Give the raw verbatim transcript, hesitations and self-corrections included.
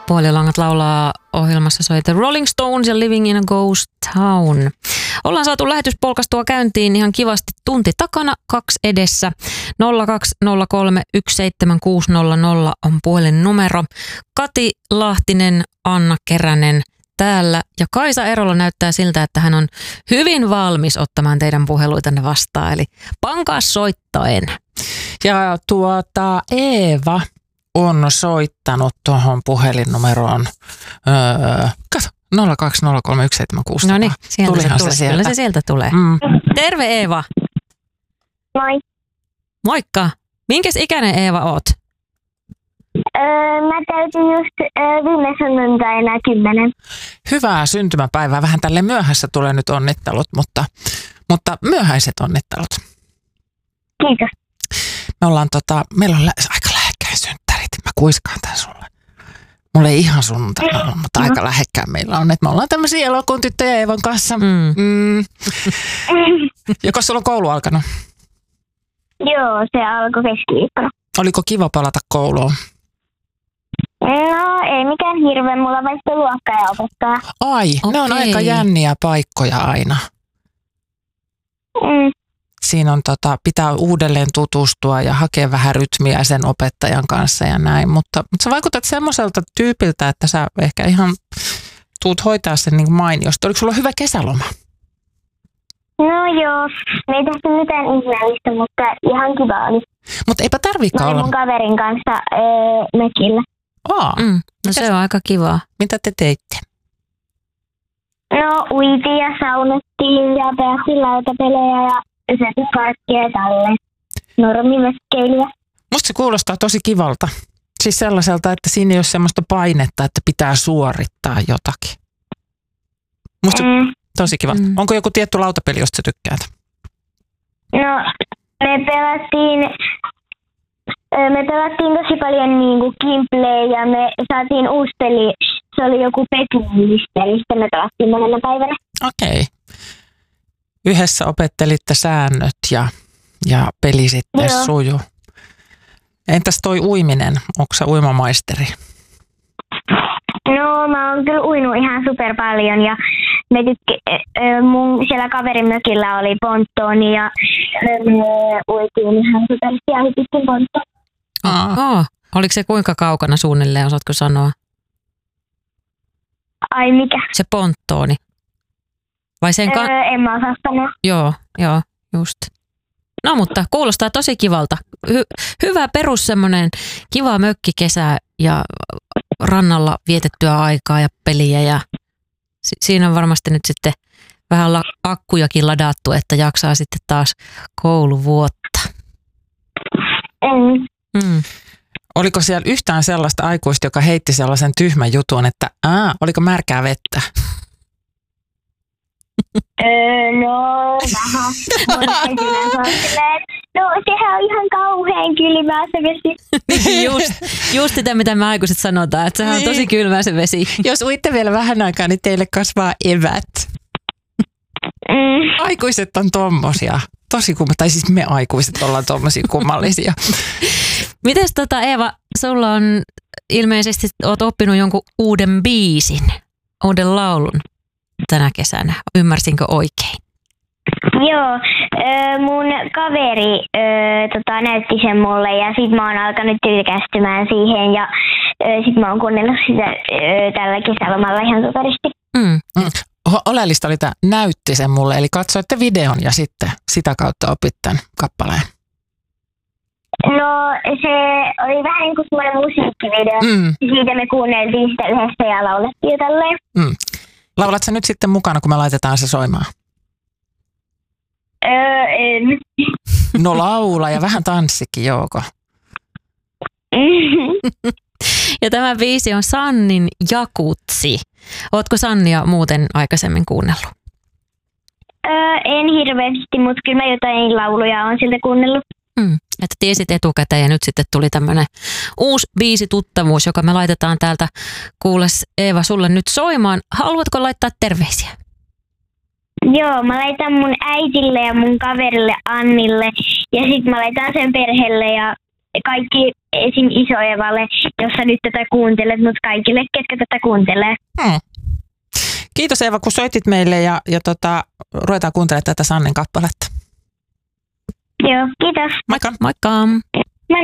Puolilangat laulaa ohjelmassa soi The Rolling Stones ja Living in a Ghost Town. Ollaan saatu lähetys polkastua käyntiin ihan kivasti tunti takana, kaksi edessä. nolla kaksi nolla kolme yksi seitsemän kuusi nolla nolla on puhelin numero. Kati Lahtinen, Anna Keränen täällä ja Kaisa Erola näyttää siltä, että hän on hyvin valmis ottamaan teidän puheluitanne vastaan. Eli pankaa soittoen. Ja tuota Eeva on soittanut tuohon puhelinnumeroon öö, kato, nolla kaksi nolla kolme yksi seitsemän kuusi. No niin, sieltä se, se tulee. sieltä. Kyllä se sieltä tulee. Mm. Terve Eeva. Moi. Moikka. Minkäs ikäinen Eeva oot? Öö, mä täytin just öö, viime sunnuntaina kymmenen. Hyvää syntymäpäivää. Vähän tälle myöhässä tulee nyt onnittelut, mutta, mutta myöhäiset onnittelut. Kiitos. Me ollaan tota, meillä on lä- aika lähekkäin synttärit. Mä kuiskaan tän sulle. Mulla ei ihan sunnuntaina ole, mutta aika lähekkäin meillä on. Että me ollaan tämmöisiä elokuun tyttöjä Eevan kanssa. Mm. Mm. Joko sulla on koulu alkanut? Joo, se alkoi keskiviikkona. Oliko kiva palata kouluun? No, ei mikään hirveä. Mulla vaihtoi luokka ja opettaja. Ai, Okei. ne on aika jänniä paikkoja aina. Mm. Siinä on tota, pitää uudelleen tutustua ja hakea vähän rytmiä sen opettajan kanssa ja näin, mutta, mutta sä vaikutat semmoiselta tyypiltä, että sä ehkä ihan tuut hoitaa sen niin kuin mainiosti. Oliko sulla hyvä kesäloma? No joo, me ei tehty mitään ihmeellistä, mutta ihan kiva oli. Mutta eipä Mä tarvikaan olin olla. mun kaverin kanssa öö, mökillä. Aa, Mm. No se on aika kivaa. mitä te teitte? No, uitiin ja saunettiin ja päästiin lautapelejä ja syötiin karkkia ja tälleen. Normimökkeilyä. Musta se kuulostaa tosi kivalta. Siis sellaiselta, että siinä ei ole semmoista painetta, että pitää suorittaa jotakin. Musta Mm. tosi kiva. Mm. Onko joku tietty lautapeli, josta sä tykkäät? No, me pelattiin, ö, me pelattiin tosi paljon niinku Kimpley ja me saatiin uusi peli. Se oli joku Peklumisteri, sitten me pelattiin monena päivänä. Okei. Yhdessä opettelitte säännöt ja, ja peli sitten Joo. sujuu. Entäs toi uiminen? Onko sä uimamaisteri? No, mä oon kyllä uinut ihan super paljon ja me tykk- ö, mun siellä kaverin mökillä oli ponttoni ja ö, me uitiin ihan supersti ja hypittiin ponttoon. Aa. Oh. Oliko se kuinka kaukana suunnilleen, osaatko sanoa? Ai mikä? Se ponttooni. Vai sen ka- Öö, en mä osaa sanoa. Joo, joo, just. No mutta kuulostaa tosi kivalta. Hy- hyvä perus semmoinen kiva mökkikesä ja rannalla vietettyä aikaa ja peliä ja si- siinä on varmasti nyt sitten vähän la- akkujakin ladattu, että jaksaa sitten taas kouluvuotta. En. Mm. Oliko siellä yhtään sellaista aikuista, joka heitti sellaisen tyhmän jutun, että aa, oliko märkää vettä? Öö, no, vähän. Mun yleensä on silleen, no sehän on ihan kauhean kylmää se vesi. just, just sitä, mitä me aikuiset sanotaan, että sehän on tosi kylmää se vesi. Jos uitte vielä vähän aikaa, niin teille kasvaa evät. Mm. Aikuiset on tommosia. Tosi kumma, tai siis me aikuiset ollaan tommosia kummallisia. Mites tota Eeva, sulla on ilmeisesti, oot oppinut jonkun uuden biisin, uuden laulun tänä kesänä. Ymmärsinkö oikein? Joo, öö, mun kaveri öö, tota, näytti sen mulle ja sit mä oon alkanut tyykästymään siihen ja öö, sit mä oon kuunnellut sitä öö, tällä kesälomalla ihan superisti. Mm. Mm. Oleellista oli tämä näytti sen mulle, eli katsoitte videon ja sitten sitä kautta opit tämän kappaleen. No se oli vähän niin kuin semmoinen musiikkivideo. Mm. Siitä me kuunneltiin sitä yhdessä ja laulettiin jo tälleen. Mm. Laulat sä nyt sitten mukana, kun me laitetaan se soimaan? Öö, en. No laula ja vähän tanssikin, Jouko. Ja tämä biisi on Sannin Jakutsi. Ootko Sannia muuten aikaisemmin kuunnellut? öö, en hirveästi, mutta kyllä mä jotain lauluja on siltä kuunnellut. Mm. Että tiesit etukäteen ja nyt sitten tuli tämmöinen uusi biisi tuttavuus, joka me laitetaan täältä. Kuules Eeva sulle nyt soimaan. Haluatko laittaa terveisiä? Joo, mä laitan mun äitille ja mun kaverille Annille ja sit mä laitan sen perheelle ja kaikki esim. Iso-Evalle, jos sä nyt tätä kuuntelet, mutta kaikille, ketkä tätä kuuntelee. Hmm. Kiitos Eeva, kun soitit meille ja, ja tota, ruvetaan kuuntelemaan tätä Sannen kappaletta. Joo, kiitos. Moikka. Moikka!